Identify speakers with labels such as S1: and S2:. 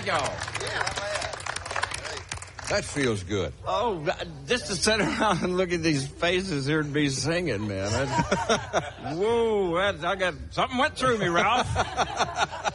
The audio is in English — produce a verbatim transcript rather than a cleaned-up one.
S1: Thank y'all.
S2: That feels good.
S1: Oh, just to sit around and look at these faces here and be singing, man. That, whoa, that, I got something went through me, Ralph.